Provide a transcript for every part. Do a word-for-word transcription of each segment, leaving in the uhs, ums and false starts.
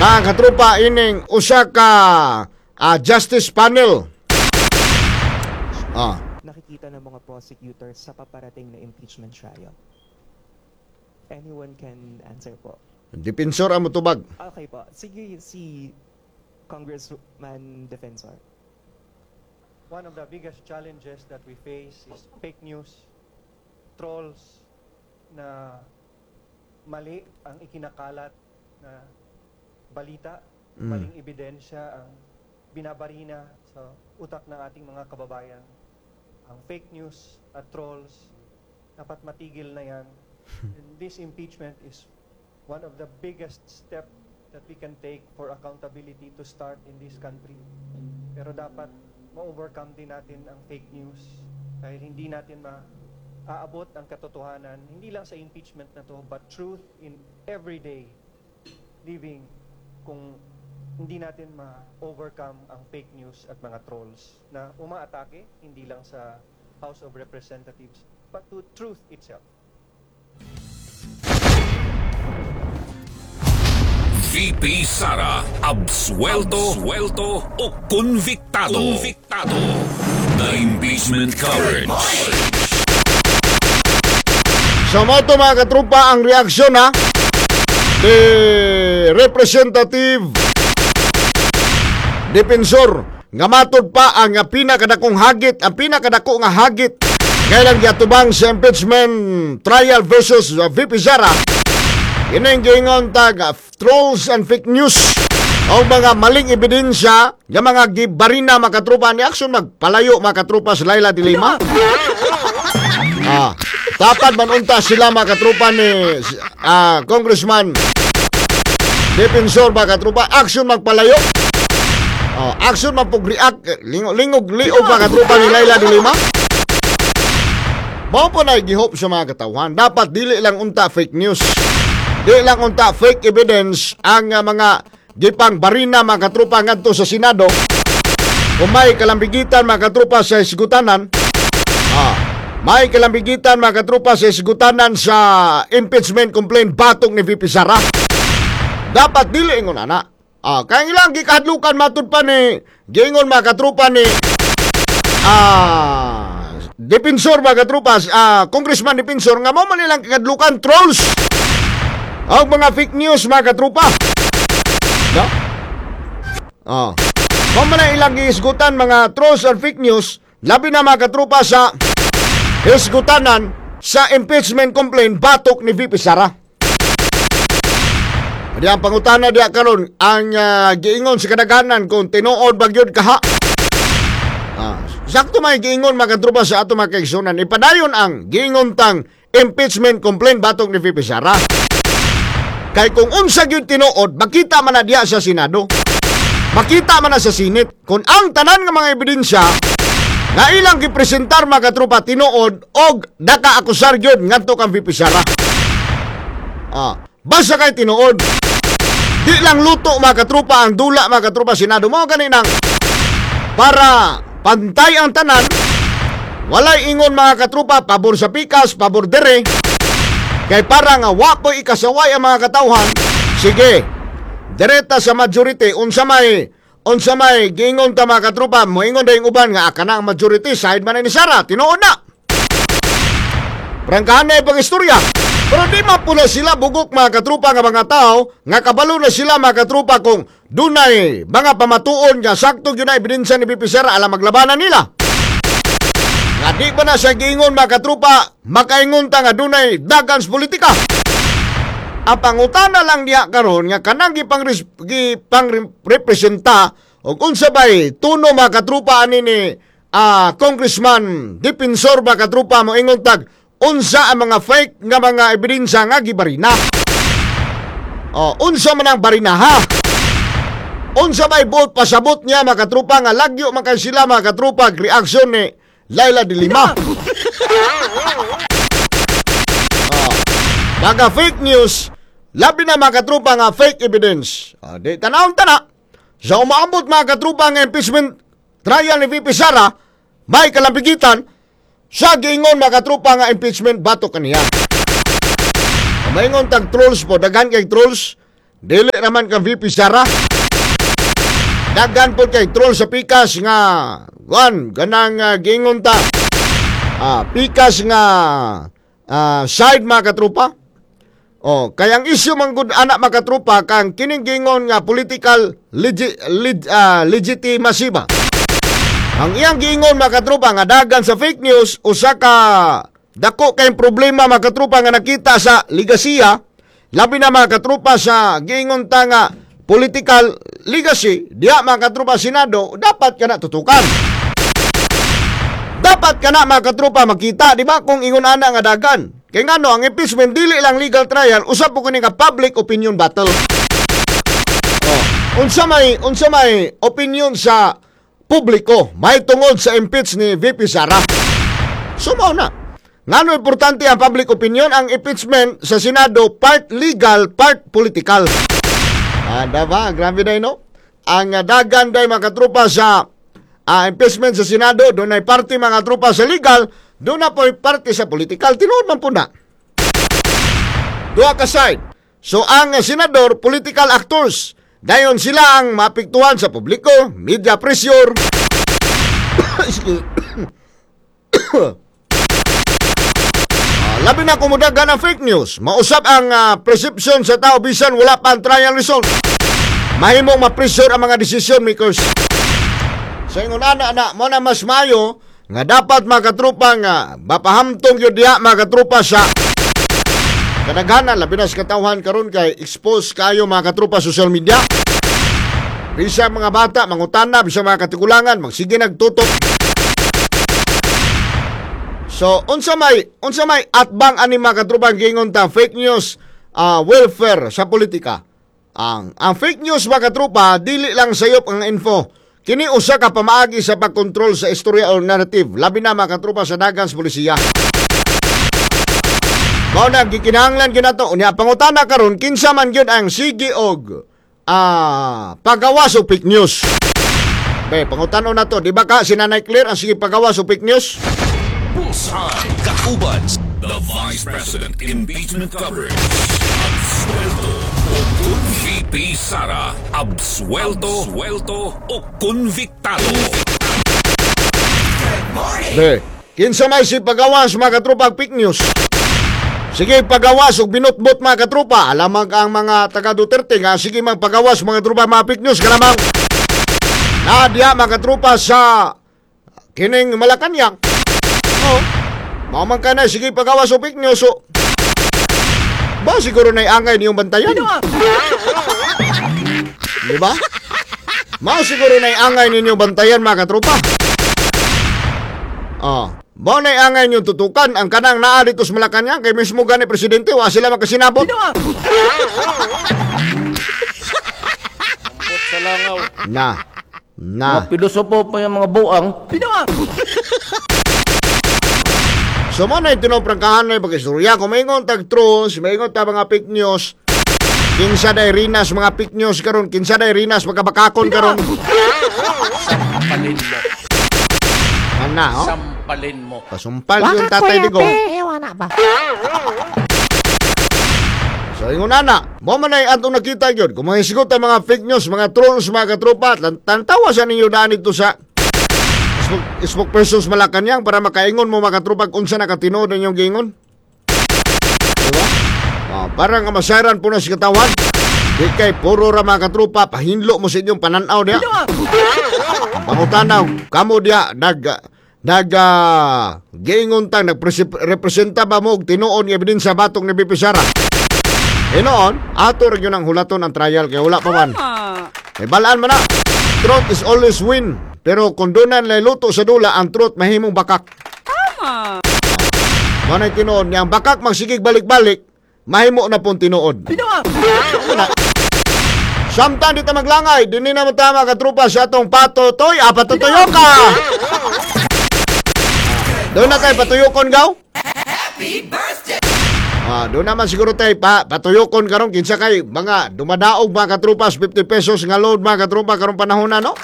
mga katropa ining usa ka uh, justice panel. Ah. Nakikita ng mga prosecutors sa paparating na impeachment trial? Anyone can answer po. Depensor ang mutubag. Okay po. Sige, si Congressman Defensor. One of the biggest challenges that we face is fake news, trolls na mali ang ikinakalat na balita, Mm. maling ebidensya ang binabarina sa utak ng ating mga kababayan. Ang fake news at trolls, dapat matigil na yan. And this impeachment is one of the biggest step that we can take for accountability to start in this country. Pero dapat ma-overcome din natin ang fake news dahil hindi natin ma-aabot ang katotohanan, hindi lang sa impeachment na to, but truth in everyday living kung hindi natin ma-overcome ang fake news at mga trolls na umaatake hindi lang sa House of Representatives but to truth itself. V P Sara, absuelto, absuelto o convictado. Convictado. The impeachment coverage. Sa mga ito mga katrupa ang reaksyon ha ni Representative Depensor nga matod pa ang pinakadakong hagit, ang pinakadako nga hagit kailang giatubang sa impeachment trial versus uh, V P Sara. Ining giingon tag uh, trolls and fake news o mga maling ebidensya nga mga gibarina makatrupa ni action magpalayo makatrupa sa Laila de Lima. Ah, dapat man unta sila makatrupa ni uh, Congressman Depensor makatrupa action magpalayo. Oh, action mapug-react lingog lingog liog makatrupa ni Laila de Lima. Mao po na gihop sa mga katawhan. Dapat dili lang unta fake news. Dili lang unta fake evidence ang uh, mga gipang barina mga katrupa ngadto sa Senado. Kung may kalambigitan mga katrupa sa isgutanan, ah, may kalambigitan mga katrupa sa isgutanan sa impeachment complaint batok ni V P Sara. Dapat dili ingon ana. Ah, kaya ilang gikadlukan matud pa ni giingon mga katrupa ni ah Depensor mga katrupas, ah, Congressman Depensor nga mo man nilang kadlukan trolls ang mga fake news mga katrupa. No? Ah. Mo man ilang giisgutan mga trolls and fake news labi na mga katrupa sa isgutanan sa impeachment complaint batok ni V P Sara. Di ang pangutana diya karon ang uh, giingon sa kadaghanan kung tinuod bagyod kaha. Ah, sakto may giingon mga katrupa sa ato mga kaigsunan. Ipadayon ang giingon tang impeachment complaint batok ni V P Sara. Kay kung unsa gyud tinuod, makita man na diya sa Senado. Makita man na sa Senate kung ang tanan nga mga ebidensya nga ilang gipresentar mga katrupa tinuod og daka akusar gyud ngadto kang V P Sara. Ah, basta kay tinuod. Di lang luto mga katrupa ang dula mga katrupa Senado mo ganinang para pantay ang tanan, walay ingon mga katrupa pabor sa pikas, pabor dere. Kay para nga wa ko ikasaway ang mga katawhan. Sige. Direta sa majority unsa may unsa may giingon ta mga katrupa, moingon dayong uban nga aka na ang majority side man ni Sara, tinuod na. Prangkahan na ibang istorya. Pero di mapula sila bugok mga katrupa nga mga tao nga kabalo na sila mga katrupa kung dunay mga pamatuon nga sakto yun na ebidensya ni V P Sara alam maglabanan nila. Nga di ba na siya giingon mga katrupa makaingon ta nga dunay dagans politika. Ang pangutana lang niya karon nga kanang gipang gipang representa o kung sabay tuno mga katrupa ani ni uh, Congressman Depensor mga katrupa mo ingon tag unsa ang mga fake nga mga ebidensya nga gibarina. O, unsa man ang barina ha? Unsa may buot pasabot niya mga katrupa nga lagyo man kay sila mga katrupa reaksyon ni Laila de Lima. O, mga fake news, labi na mga katrupa nga fake evidence. O, di tanawon tana. Sa umaambot mga katrupa nga impeachment trial ni V P Sara, may kalambigitan sa giingon mga katrupa nga impeachment batok kaniya. Maingon tag trolls po, daghan kay trolls. dili naman ka V P Sara. Daghan po kay troll sa pikas nga wan ganang uh, gingon ta. Ah, pikas nga ah, side mga katrupa. Oh, kayang issue man gud anak mga katrupa kang kining gingon nga political legi, leg, uh, legitimacy ba. Ang iyang gingon mga katrupa nga dagan sa fake news usa ka dako kay problema mga katrupa nga nakita sa ligasiya, labi na mga katrupa sa gingon ta nga political legacy, diya mga katrupa Senado, dapat ka na tutukan. Dapat ka na mga katrupa makita, di ba, kung ingon ana nga dagan. Kaya nga no, ang impeachment, dili lang legal trial, usap po kini ka public opinion battle. Oh, unsa may, unsa may opinion sa publiko, may tungod sa impeach ni V P Sara. Sumaw na. Nga no, importante ang public opinion, ang impeachment sa Senado, part legal, part political. Ada ba? Grabe na no? Ang uh, dagan day mga katrupa sa uh, impeachment sa Senado, doon ay parte mga trupa sa legal, doon na po ay parte sa political. Tinuod man po na. Duha ka side. So ang uh, senador, political actors. Dayon sila ang mapiktuhan sa publiko, media pressure. uh, labi na kumudagan ang fake news. Mausap ang uh, perception sa tao bisan wala pa ang trial result. Mahimong ma-pressure ang mga decision makers. Sa ingon ana na mo na mas mayo nga dapat mga katrupa nga mapahamtong yun diha mga katrupa sa kadaghanan labi na sa katawhan karon kay expose kayo mga katrupa social media. Bisa mga bata mangutana, bisa mga katikulangan magsige nagtutok. So unsa may unsa may atbang ani mga katrupa gingon ta fake news uh, welfare sa politika. Ang ang fake news mga katrupa dili lang sayop ang info. Kini usa ka pamaagi sa pagkontrol sa istorya o narrative, labi na mga katrupa sa dagan sa polisiya. Mao na gikinahanglan ginato unya pangutana karon kinsa man gyud ang sige og ah pagawas og fake news. Be pangutano na to, di ba ka si Nanay Claire ang sige pagawas og fake news? Bullseye Kaubans, the Vice President Impeachment Coverage. Absuelto o V P Sara. Absuelto, Absuelto o Convictado. Be, kinsa may si pagawas mga katrupa fake news? Sige pagawas og binutbot mga katrupa. Alamang ang mga taga Duterte nga sige magpagawas mga katrupa mga fake news kalamang. Nadya mga katrupa sa kining Malacanang. Oh, mamang ka na, sige pagawas o fake news. So, ba siguro na iangay niyong bantayan? Di ba? Ma siguro na iangay ninyong bantayan mga katropa. Oh, ba na iangay niyong tutukan ang kanang naa dito sa Malacanang kay mismo gani presidente wa sila makasinabot. Sa langaw. Na. Na. Mga pilosopo pa yung mga buang. So mo na itinuprangkahan na yung pag-istorya. Kung maingon tag trolls, maingon tag mga fake news, kinsa day rinas mga fake news karon, kinsa day rinas magkabakakon karon. Sampalin mo. Ana, oh? Sampalin mo. Pasumpal yung tatay digong. Wala ba? So ingon ana, mo man ay atong nakita gyud. Kung mahisigot ang mga fake news, mga trolls, mga katropa, tantawa sa ninyo daan ito sa spokespersons Malacanang para makaingon mo makatrupag unsa nakatinuod ninyong gingon. Diba? Oh, parang kamasaran po na si katawan. Di kay puro ra mga katrupa, pahinlo mo sa inyong pananaw diya. Pangutanaw, kamo diya, nag, nag, uh, gingon tang, nagrepresenta ba mo, tinuon ng ebidensya batong ni V P Sara. E noon, ato rin yun ang hulaton ang trial, kaya wala pa man. May balaan man na. Truth is always win. Pero kung doon na luto sa dula, ang truth mahimong bakak. Tama. Manay tinuod niya, ang bakak magsigig balik-balik, mahimo na pong tinuod. Pinuwa! Samtang dito maglangay, din na naman tama katrupa sa atong patotoy, ah, patutuyo ka! Doon na tayo patuyokon gaw? Happy birthday! Ah, doon naman siguro tayo pa, patuyokon karon kinsa kay mga dumadaog mga katrupas, fifty pesos nga load mga katrupa karong panahon na, no?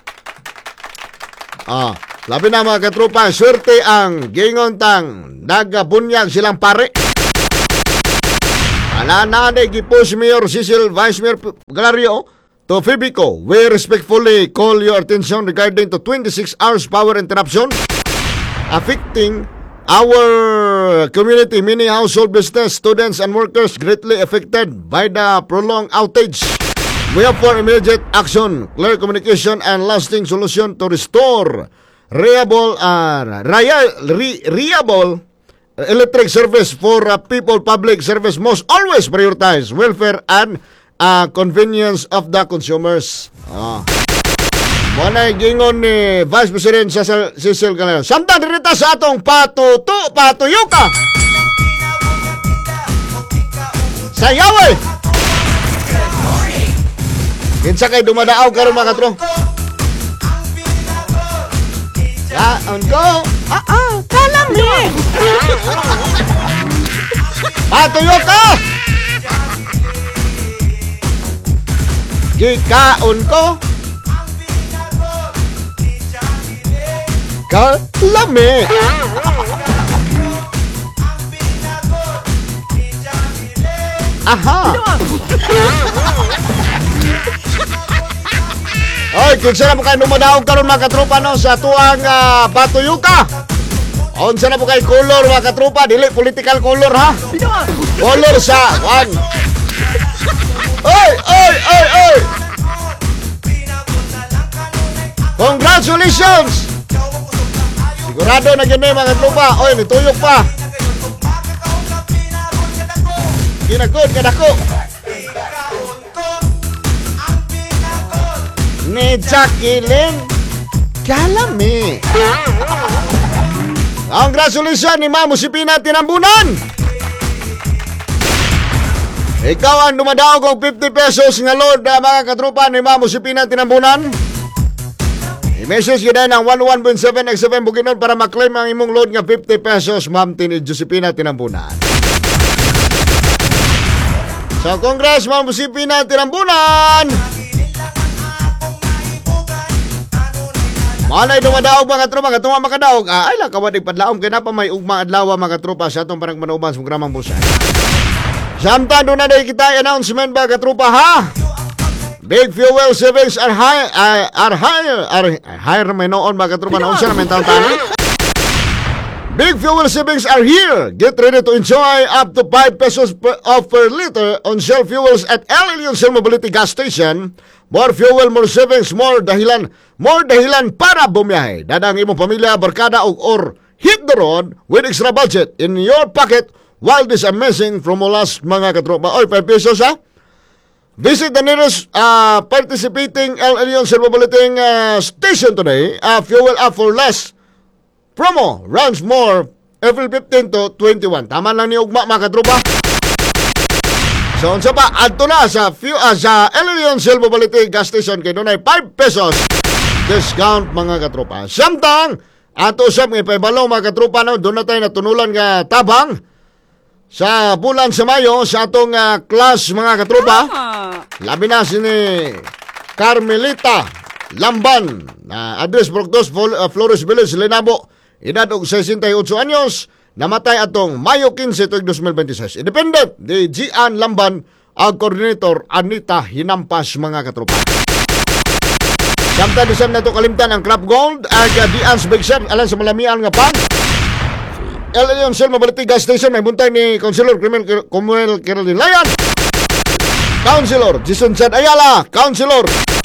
Ah, labi na mga katrupa, swerte ang gingon tang nagabunyag silang pare. Ananay gipost Mayor Cecil Vice Mayor Galario to Fibico. We respectfully call your attention regarding to twenty-six hours power interruption affecting our community. Many household business, students, and workers greatly affected by the prolonged outage. We have for immediate action, clear communication, and lasting solution to restore reliable, uh, rea- re- reliable electric service for uh, people. Public service must always prioritize welfare and uh, convenience of the consumers. Ah. Muna gingon ni Vice President Cecil Galario. Samtang dirita sa atong patuto, patuyo ka. Sayaway! Kinsa kay dumadaaw karon mga katro? Yaon ko. Ah, ah, kalami. Patuyo ka. Gikaon ko. Kalami. Aha. Oy, kinsa na po kayo dumadaog karon mga katropa no sa tuang uh, patuyuka. Unsa na po kay color mga katropa, dili political color ha. Color sa one. Oy, oy, oy, oy. Congratulations. Sigurado na gani mga katropa. Oy, nituyok pa. Ginagod kadako. Ni Jacqueline Kalami. Congratulations ni Ma'am Josepina Tinambunan. Ikaw ang dumadaog og fifty pesos nga load uh, mga katropa ni Ma'am Josepina Tinambunan. I-message yun ng one one point seven x seven Bukidnon para maklaim ang imong load nga fifty pesos, Ma'am Tin Josepina Tinambunan. So congrats Ma'am Josepina Tinambunan. Manay dumadaog mga tropa, katong makadaog. Ah, ay lang kawadig padlaom kay na pa may ugma adlaw mga tropa sa atong parang manuban sa programang Bulsay. Samtang doon na day kita announcement ba katropa ha? Big fuel savings are high, uh, are higher, are higher may noon mga katropa noon siya naman taon-taon. Big fuel savings are here. Get ready to enjoy up to five pesos per, off per liter on Shell fuels at L L Shell Mobility Gas Station. More fuel, more savings, more dahilan, more dahilan para bumiyahe. Dadang imong pamilya, barkada o or hit the road with extra budget in your pocket while this amazing formulas mga katropa. Oy, five pesos ha? Visit the nearest uh, participating L L Shell Mobility uh, station today. Uh, fuel up for less. Promo runs more April fifteen to twenty-one. Tama lang ni ugma mga katropa. So, unsa pa, adto na sa, few, uh, sa L L Shell Mobility Gas Station kay doon ay five pesos discount mga katropa. Samtang, ato sa mga paibalaw mga katropa, no, doon na tayo natunulan nga tabang sa bulan sa Mayo sa atong uh, class mga katropa. Labi na si ni Carmelita Lamban, na uh, address Proctos, uh, Flores Village, Linabo, edad og sesenta y ocho anyos. Namatay atong Mayo quince tuig twenty twenty-six. Independent di Gian Lamban ang coordinator Anita Hinampas mga katropa. Samtang disam na ito kalimtan ang Club Gold aga Dians Big Shop alang sa malamian nga pan. L L Shell Mobility Gas Station may buntay ni Councilor Criminal Comunal Keraldin Layan, Councilor Jason Chad Ayala, Councilor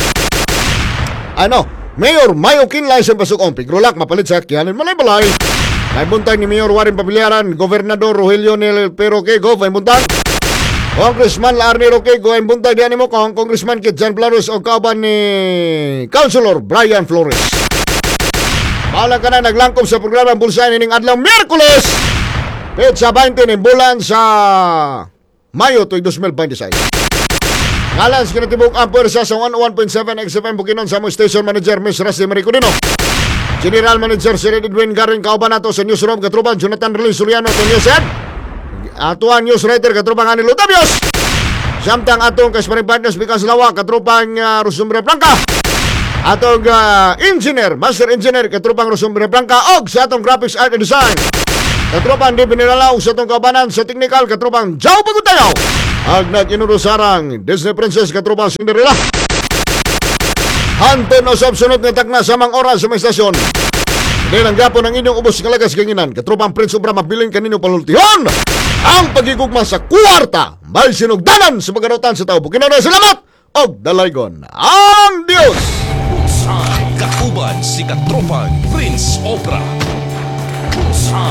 ano Mayor Mayo Kinlay sa Basukong Pigrulak mapalit sa Kianin Malay-Balay. May buntag ni Mayor Warren Papilaran, Gobernador Rogelio Nel Perokego, may buntag Congressman Larny Roquego, may buntag diyan mo kong Congressman Kit Jan Flores o kauban ni Councilor Brian Flores. Maalang ka na naglangkom sa programang Bulsay nining adlaw Miyerkules, petsa twenty ng bulan sa Mayo tuig twenty twenty-six. Ngalan sa kinatibok ang pwersa sa one oh one point seven X F M Bukidnon sa mo Station Manager Miss Rasty Maricodino, General Manager Sir Edwin Garin kauban nato sa newsroom katropan Jonathan Relay Soriano to news head, atuan news writer katropan Anilo Tabios, samtang atong kasparing partners Bikas Lawa katropan uh, Rosumbre Blanca, atong uh, engineer Master Engineer katropan Rosumbre Blanca og sa atong graphics art and design katropan di binilalaw sa atong kaubanan sa technical katropan Jao Bagutayaw. Ag nag-inurusarang Disney Princess katropa Cinderella. Hantod na sa sunod nga takna sa mga oras sa mga istasyon. Hindi lang gapon ang inyong ubos nga lagas kanginan. Katropang Prince Obra mabiling kanino palultihon. Ang pagigugma sa kwarta. May sinugdanan sa pagkarotan sa tao. Bukinara, salamat! Og dalaygon ang Diyos! Bullseye, kauban si Katropang Prince Obra. Bullseye.